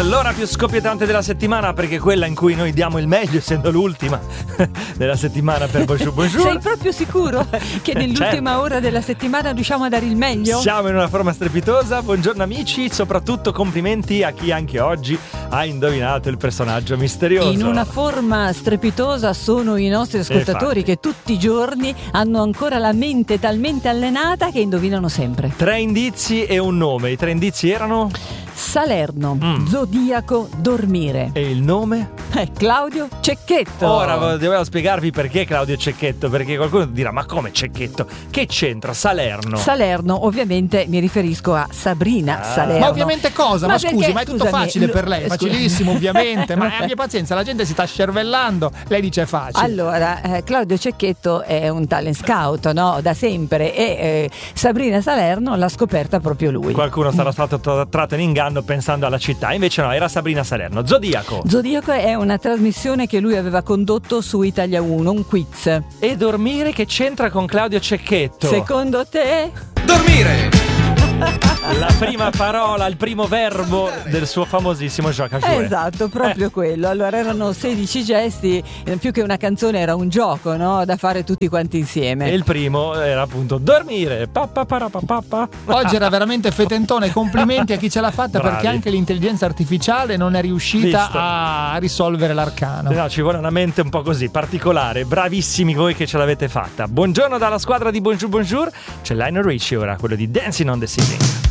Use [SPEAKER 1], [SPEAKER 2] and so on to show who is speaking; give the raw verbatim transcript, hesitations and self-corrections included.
[SPEAKER 1] l'ora più scoppiettante della settimana, perché quella in cui noi diamo il meglio, essendo l'ultima della settimana per Bonjour Bonjour.
[SPEAKER 2] Sei proprio sicuro che nell'ultima
[SPEAKER 1] Certo.
[SPEAKER 2] ora della settimana riusciamo a dare il meglio?
[SPEAKER 1] Siamo in una forma strepitosa. Buongiorno amici, soprattutto complimenti a chi anche oggi ha indovinato il personaggio misterioso.
[SPEAKER 2] In una forma strepitosa sono i nostri ascoltatori,
[SPEAKER 1] Infatti.
[SPEAKER 2] che tutti i giorni hanno ancora la mente talmente allenata che indovinano sempre.
[SPEAKER 1] Tre indizi e un nome. I tre indizi erano?
[SPEAKER 2] Salerno,
[SPEAKER 1] Mm.
[SPEAKER 2] Zodiaco, dormire.
[SPEAKER 1] E il nome?
[SPEAKER 2] Eh, Claudio Cecchetto.
[SPEAKER 1] Ora dovevo spiegarvi perché Claudio Cecchetto, perché qualcuno dirà: ma come Cecchetto? Che c'entra Salerno?
[SPEAKER 2] Salerno, ovviamente mi riferisco a Sabrina
[SPEAKER 1] Ah.
[SPEAKER 2] Salerno.
[SPEAKER 3] Ma ovviamente cosa? Ma,
[SPEAKER 2] Ma
[SPEAKER 3] scusi,
[SPEAKER 2] perché,
[SPEAKER 3] ma è tutto
[SPEAKER 2] scusami,
[SPEAKER 3] facile
[SPEAKER 2] lo-
[SPEAKER 3] per lei,
[SPEAKER 2] eh, scusa.
[SPEAKER 3] facilissimo ovviamente, ma abbia pazienza, la gente si sta scervellando, lei dice facile.
[SPEAKER 2] Allora, eh, Claudio Cecchetto è un talent scout, no? Da sempre, e eh, Sabrina Salerno l'ha scoperta proprio lui.
[SPEAKER 1] Qualcuno sarà stato tra- tratto in inganno pensando alla città, invece no, era Sabrina Salerno. Zodiaco.
[SPEAKER 2] Zodiaco è una trasmissione che lui aveva condotto su Italia uno, un quiz.
[SPEAKER 1] E dormire che c'entra con Claudio Cecchetto?
[SPEAKER 2] Secondo te?
[SPEAKER 4] Dormire!
[SPEAKER 1] La prima parola, il primo verbo del suo famosissimo Jacques Jouet.
[SPEAKER 2] Esatto, proprio
[SPEAKER 1] Eh.
[SPEAKER 2] quello. Allora erano sedici gesti, eh, più che una canzone era un gioco, no? Da fare tutti quanti insieme.
[SPEAKER 1] E il primo era appunto dormire. Pa, pa, pa, pa, pa, pa.
[SPEAKER 3] Oggi era veramente fetentone, complimenti a chi ce l'ha fatta.
[SPEAKER 1] Bravi.
[SPEAKER 3] Perché anche l'intelligenza artificiale non è riuscita
[SPEAKER 1] Visto.
[SPEAKER 3] a risolvere l'arcano.
[SPEAKER 1] No, ci vuole una mente un po' così particolare. Bravissimi voi che ce l'avete fatta. Buongiorno dalla squadra di Bonjour Bonjour. C'è Lionel Richie ora, quello di Dancing on the Ceiling.